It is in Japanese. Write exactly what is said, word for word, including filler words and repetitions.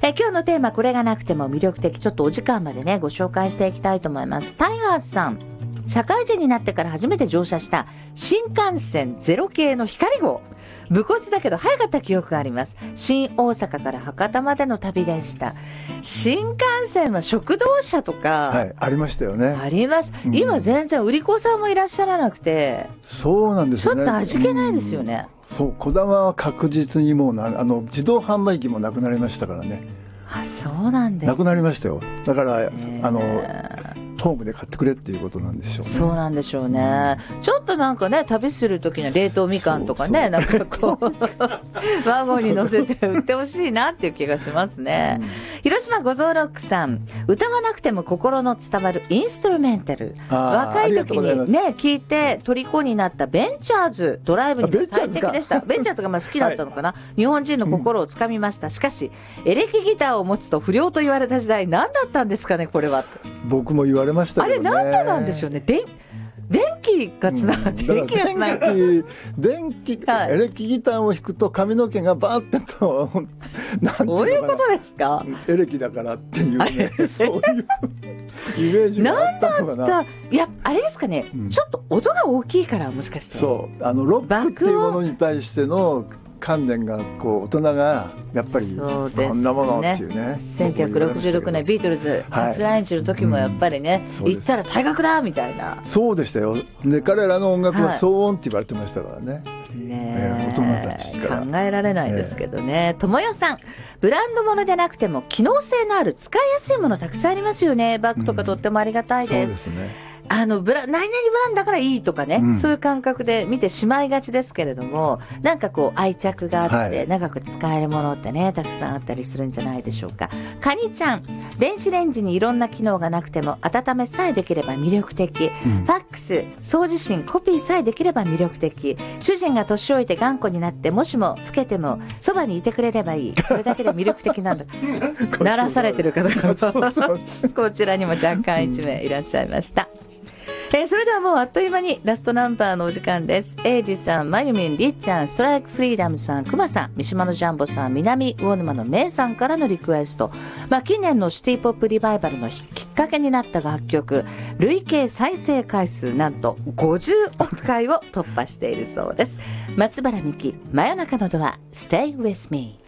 え今日のテーマ、これがなくても魅力的、ちょっとお時間までねご紹介していきたいと思います。タイガースさん、社会人になってから初めて乗車した新幹線ゼロ系の光号、武骨だけど早かった記憶があります。新大阪から博多までの旅でした。新幹線は食堂車とか、 はい、ありましたよね。 あります、うん、今全然売り子さんもいらっしゃらなくて、 そうなんですよね。 ちょっと味気ないですよね、 うん、そう、こだまは確実にもうなあの自動販売機もなくなりましたからね。 あ、そうなんです、 なくなりましたよ。だからあのホームで買ってくれっていうことなんでしょうね。 そうなんでしょうね、うん、ちょっとなんかね、旅する時には冷凍みかんとかね、そうそうなんかこうワゴンに乗せて売ってほしいなっていう気がしますね、うん、広島ごぞうロックさん、歌わなくても心の伝わるインストゥルメンタル、若い時にね聞いて虜になったベンチャーズ、ドライブにも最適でした。ベンチャーズがまあ好きだったのかな、はい、日本人の心をつかみました、うん、しかしエレキギターを持つと不良と言われた時代、何だったんですかねこれは。 僕も言われましたけどね。 あれなんでなんでしょうね。で電気がつながって、うん、電気がつながる電気、はい、エレキギターを弾くと髪の毛がバーってとなんていうのかな、そういうことですか。 エレキだからっていうね、そういうイメージがあったのかな。 なんだった、いやあれですかね、うん、ちょっと音が大きいから、もしかして。 そう、あのロックっていうものに対しての観念がこう大人がやっぱりこんなものっていうね。 せんきゅうひゃくろくじゅうろくねんビートルズ初来日の時もやっぱりね、はい、うん、行ったら退学だみたいな。 そうでしたよ。で彼らの音楽は騒音って言われてましたからね、はい、 ねえー、大人たちから考えられないですけどね。ともよさん、ブランド物でなくても機能性のある使いやすいものたくさんありますよね。バッグとかとってもありがたいです、うん、そうですね。あのブラ何々ブランドだからいいとかね、うん、そういう感覚で見てしまいがちですけれども、なんかこう愛着があって、はい、長く使えるものってねたくさんあったりするんじゃないでしょうか。カニちゃん、電子レンジにいろんな機能がなくても温めさえできれば魅力的、うん、ファックス、送受信、コピーさえできれば魅力的。主人が年老いて頑固になってもしも老けてもそばにいてくれればいい、それだけで魅力的なんだ鳴らされてる方がこちらにも若干いち名いらっしゃいました、えー、それではもうあっという間にラストナンバーのお時間です。エイジさん、まゆみん、りっちゃん、ストライクフリーダムさん、くまさん、三島のジャンボさん、南魚沼のめいさんからのリクエスト。まあ、近年のシティポップリバイバルのきっかけになった楽曲、累計再生回数なんとごじゅうおくかいを突破しているそうです。松原美希、真夜中のドア、Stay with me。